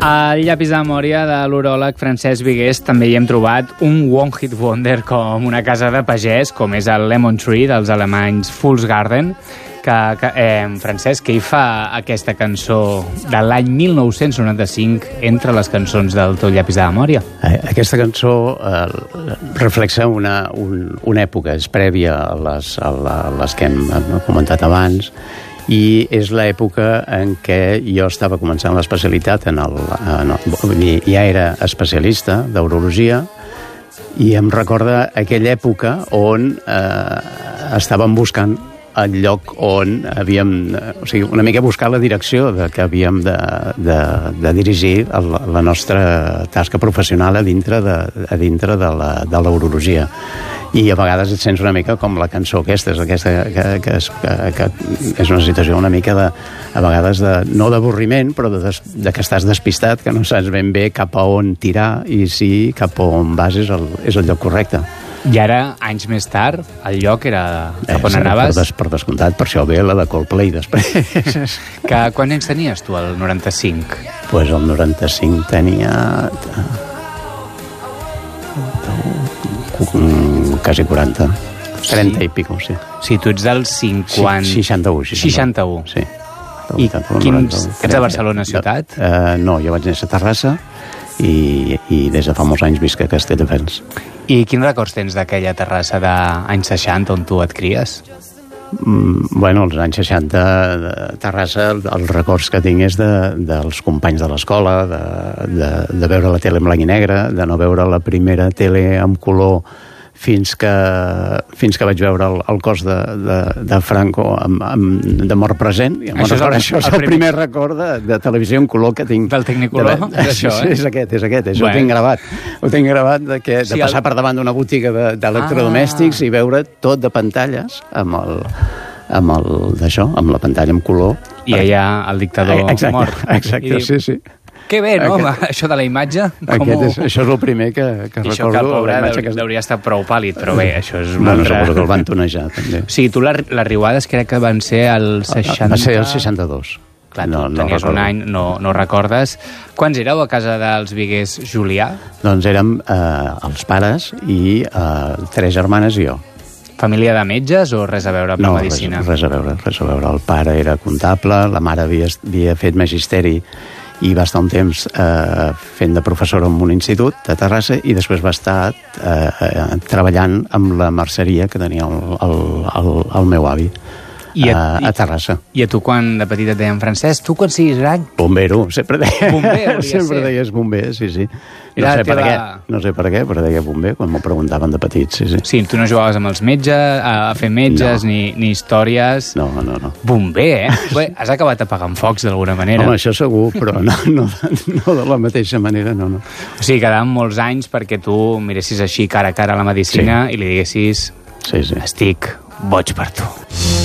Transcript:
Al llapis de memòria de l'uròleg Francesc Vigués també hi hem trobat un one hit wonder com una casa de pagès, com és el Lemon Tree dels alemanys Fool's Garden, Francesc, que hi fa aquesta cançó de l'any 1995 entre les cançons del teu llapis de memòria? Aquesta cançó reflexa una època, és prèvia a les que hem comentat abans, i és l'època en què jo estava començant l'especialitat ja era especialista d'urologia, i em recorda aquella època on estàvem buscant el lloc on havíem, o sigui, una mica buscar la direcció que havíem de dirigir la nostra tasca professional a dintre de la urologia. I a vegades et sents una mica com la cançó aquesta, que és una situació una mica a vegades no d'avorriment, però de que estàs despistat, que no saps ben bé cap a on tirar, i sí, cap a on vas és el lloc correcte. I ara, anys més tard, el lloc era cap on anaves? Per descomptat, per això ve la de Coldplay després. Quants anys tenies tu, el 95? Doncs el 95 tenia quasi 40. 30 i pico, sí. Sí, tu ets del 50... 61. Sí. I ets de Barcelona ciutat? No, jo vaig néixer a Terrassa i des de fa molts anys visc a Castelldefels. I quins records tens d'aquella Terrassa d'anys 60 on tu et cries? Bueno, als anys 60 de Terrassa els records que tinc és dels companys de l'escola, de veure la tele en blanc i negre, de no veure la primera tele en color fins que vaig veure el cos de Franco de mort present. Això és el primer record de televisió en color que tinc. Del Tecnicolor? Sí, és aquest. Ho tinc gravat. Ho tinc gravat de passar per davant d'una botiga d'electrodomèstics i veure tot de pantalles amb la pantalla en color. I allà el dictador mort. Exacte, sí. Que bé, no? Això de la imatge. Això és el primer que recordo. Això que el pobre hauria estat prou pàl·lid, però bé, això és una altra... Suposo que el van tonejar, també. O sigui, tu les riuades crec que van ser el 60... Va ser el 62. Clar, tu tenies un any, no recordes. Quants éreu a casa dels Vigués Julià? Doncs érem els pares i 3 germanes i jo. Família de metges o res a veure amb la medicina? No, res a veure. El pare era comptable, la mare havia fet magisteri i va estar un temps fent de professora en un institut de Terrassa i després va estar treballant amb la merceria que tenia el meu avi a Terrassa. I a tu quan de petit et deien Francesc, tu quan siguis gran? Bombero, sempre deia. Bomber, sempre deies bomber, sí. No sé per què, però deia bomber quan m'ho preguntaven de petit, sí. Sí, tu no jugaves amb els metges, a fer metges, ni històries... No. Bomber, Bé, has acabat apagant focs d'alguna manera. Home, això segur, però no de la mateixa manera, no. O sigui, quedaven molts anys perquè tu miressis així cara a cara a la medicina i li diguessis estic boig per tu.